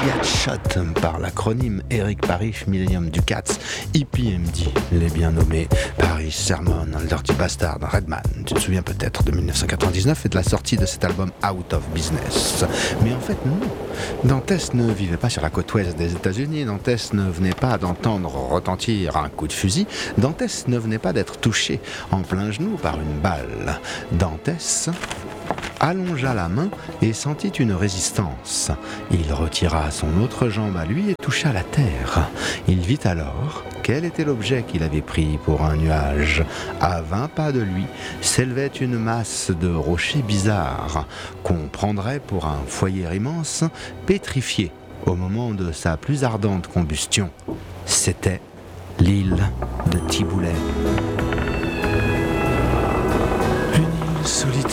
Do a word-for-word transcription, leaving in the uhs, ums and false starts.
Goliath Shot par l'acronyme Eric Parrish, Millennium Ducats, E P M D, les bien nommés Parrish, Sermon, Dirty Bastard, Redman. Tu te souviens peut-être de dix-neuf cent quatre-vingt-dix-neuf et de la sortie de cet album Out of Business. Mais en fait, non. Dantès ne vivait pas sur la côte ouest des États-Unis. Dantès ne venait pas d'entendre retentir un coup de fusil. Dantès ne venait pas d'être touché en plein genou par une balle. Dantès allongea la main et sentit une résistance. Il retira son autre jambe à lui et toucha la terre. Il vit alors quel était l'objet qu'il avait pris pour un nuage. À vingt pas de lui s'élevait une masse de rochers bizarres qu'on prendrait pour un foyer immense, pétrifié au moment de sa plus ardente combustion. C'était l'île de Tiboulen. Une île solitaire